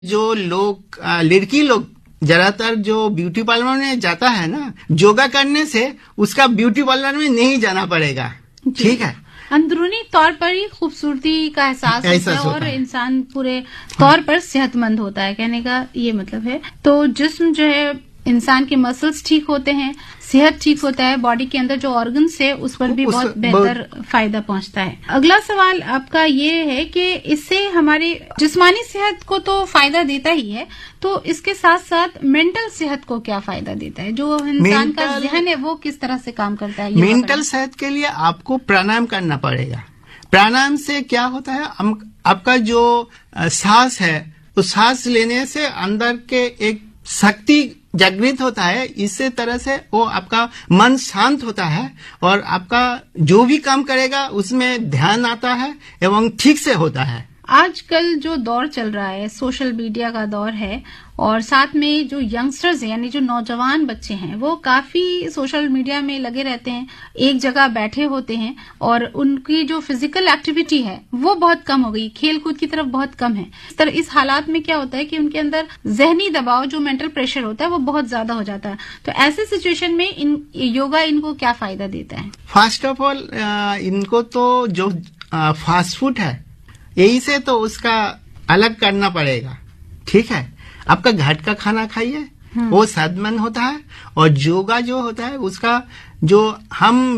जो लोग लड़की लोग ज्यादातर जो ब्यूटी पार्लर में जाता है ना, योगा करने से उसका ब्यूटी पार्लर में नहीं जाना पड़ेगा। ठीक है, अंदरूनी तौर पर ही खूबसूरती का एहसास होता है और इंसान पूरे तौर पर सेहतमंद होता है, कहने का ये मतलब है। तो जिस्म जो है, इंसान के मसल्स ठीक होते हैं, सेहत ठीक होता है, बॉडी के अंदर जो ऑर्गन्स है उस पर भी बहुत बेहतर फायदा पहुंचता है। अगला सवाल आपका ये है कि इससे हमारी जिस्मानी सेहत को तो फायदा देता ही है, तो इसके साथ साथ मेंटल सेहत को क्या फायदा देता है? जो इंसान का ज़हन है वो किस तरह से काम करता है? मेंटल सेहत के लिए आपको प्राणायाम करना पड़ेगा। प्राणायाम से क्या होता है, आपका जो सांस है, उस सांस लेने से अंदर के एक शक्ति जागृत होता है। इसी तरह से वो आपका मन शांत होता है और आपका जो भी काम करेगा उसमें ध्यान आता है एवं ठीक से होता है। आजकल जो दौर चल रहा है, सोशल मीडिया का दौर है, और साथ में जो यंगस्टर्स हैं यानी जो नौजवान बच्चे हैं वो काफी सोशल मीडिया में लगे रहते हैं, एक जगह बैठे होते हैं और उनकी जो फिजिकल एक्टिविटी है वो बहुत कम हो गई, खेल कूद की तरफ बहुत कम है। इस हालात में क्या होता है कि उनके अंदर जहनी दबाव, जो मेंटल प्रेशर होता है वो बहुत ज्यादा हो जाता है। तो ऐसे सिचुएशन में योगा इनको क्या फायदा देता है? फर्स्ट ऑफ ऑल इनको तो जो फास्ट फूड है यही से तो उसका अलग करना पड़ेगा। ठीक है, आपका घर का खाना खाइए, वो सेहतमंद होता है। और योगा जो होता है उसका जो हम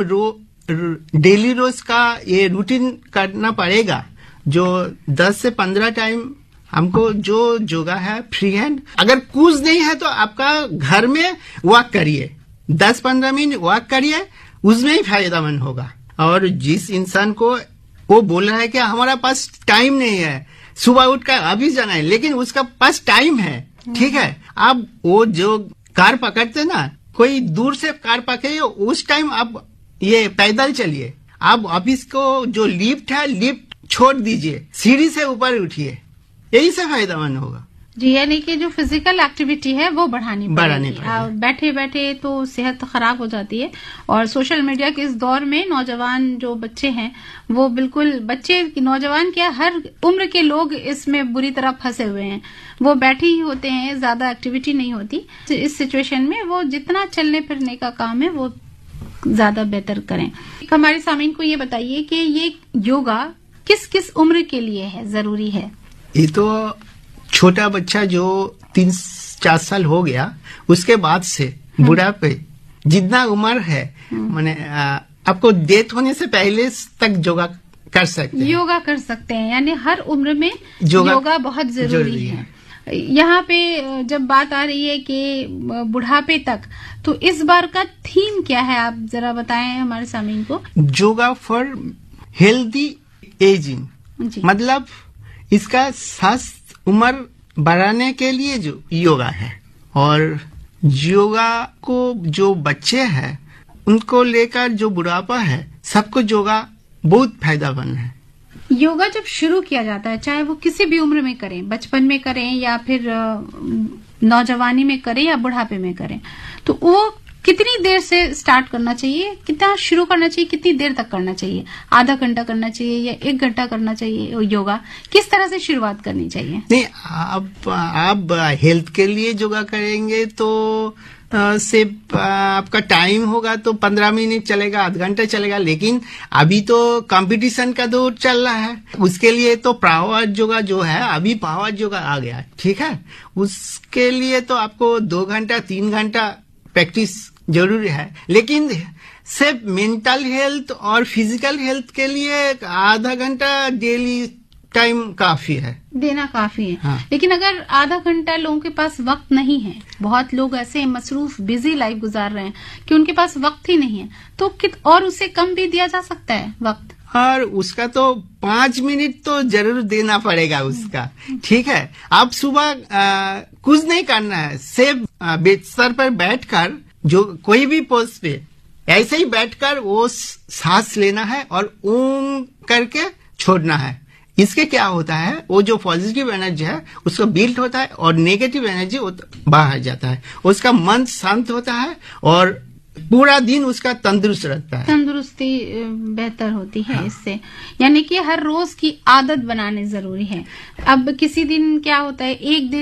डेली रोज का ये रूटीन करना पड़ेगा, जो 10 से 15 टाइम हमको जो योगा है फ्री हैंड। अगर कुछ नहीं है तो आपका घर में वॉक करिए, 10-15 मिनट वॉक करिए, उसमें ही फायदामंद होगा। और जिस इंसान को वो बोल रहा है कि हमारा पास टाइम नहीं है, सुबह उठकर अभी जाना है, लेकिन उसका पास टाइम है। ठीक है, आप वो जो कार पकड़ते ना, कोई दूर से कार पकड़िए, उस टाइम आप ये पैदल चलिए। आप ऑफिस को जो लिफ्ट है, लिफ्ट छोड़ दीजिए, सीढ़ी से ऊपर उठिए, यही से फायदामंद होगा। जी, यानी कि जो फिजिकल एक्टिविटी है वो बढ़ानी पड़ेगी। बैठे बैठे तो सेहत खराब हो जाती है। और सोशल मीडिया के इस दौर में नौजवान जो बच्चे हैं वो बिल्कुल, बच्चे नौजवान क्या, हर उम्र के लोग इसमें बुरी तरह फंसे हुए हैं। वो बैठे ही होते हैं, ज्यादा एक्टिविटी नहीं होती। इस सिचुएशन में वो जितना चलने फिरने का काम है वो ज्यादा बेहतर करें। हमारे सामीन को ये बताइए कि ये योगा किस किस उम्र के लिए है, जरूरी है? ये तो छोटा बच्चा जो 3-4 साल हो गया, उसके बाद से बुढ़ापे जितना उम्र है, माने आपको डेथ होने से पहले तक योगा कर सकते हैं। योगा कर सकते हैं, यानी हर उम्र में योगा बहुत जरूरी है। यहाँ पे जब बात आ रही है कि बुढ़ापे तक, तो इस बार का थीम क्या है, आप जरा बताएं हमारे सामीन को। योगा फॉर हेल्दी एजिंग, मतलब इसका स्वास्थ्य उम्र बढ़ाने के लिए जो योगा है। और योगा को जो बच्चे हैं उनको लेकर जो बुढ़ापा है, सबको योगा बहुत फायदामंद है। योगा जब शुरू किया जाता है, चाहे वो किसी भी उम्र में करें, बचपन में करें या फिर नौजवानी में करें या बुढ़ापे में करें, तो वो कितनी देर से स्टार्ट करना चाहिए, कितना शुरू करना चाहिए, कितनी देर तक करना चाहिए? आधा घंटा करना चाहिए या 1 घंटा करना चाहिए? योगा किस तरह से शुरुआत करनी चाहिए? नहीं, आप हेल्थ के लिए योगा करेंगे तो सिर्फ आपका टाइम होगा तो 15 मिनट चलेगा, आधा घंटा चलेगा। लेकिन अभी तो कंपटीशन का दौर चल रहा है, उसके लिए तो पावर योगा जो है, अभी पावर योगा आ गया है। ठीक है, उसके लिए तो आपको 2 घंटा 3 घंटा प्रैक्टिस जरूरी है। लेकिन सिर्फ मेंटल हेल्थ और फिजिकल हेल्थ के लिए आधा घंटा डेली टाइम काफी है, देना काफी है। हाँ। लेकिन अगर आधा घंटा लोगों के पास वक्त नहीं है, बहुत लोग ऐसे मसरूफ बिजी लाइफ गुजार रहे हैं कि उनके पास वक्त ही नहीं है, तो और उससे कम भी दिया जा सकता है वक्त। और उसका तो 5 मिनट तो जरूर देना पड़ेगा उसका। ठीक है, आप सुबह कुछ नहीं करना है, सिर्फ बिस्तर पर बैठकर जो कोई भी पोज पे ऐसे ही बैठकर वो सांस लेना है और ओम करके छोड़ना है। इसके क्या होता है, वो जो पॉजिटिव एनर्जी है उसको बिल्ड होता है और नेगेटिव एनर्जी बाहर जाता है, उसका मन शांत होता है और पूरा दिन उसका तंदुरुस्त रहता है। तंदुरुस्ती बेहतर होती है इससे, यानी कि हर रोज की आदत बनानी जरूरी है। अब किसी दिन क्या होता है, एक दिन